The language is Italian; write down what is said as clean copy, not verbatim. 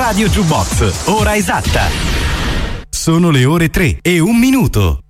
Radio Jukebox, ora esatta. Sono le ore 3:01.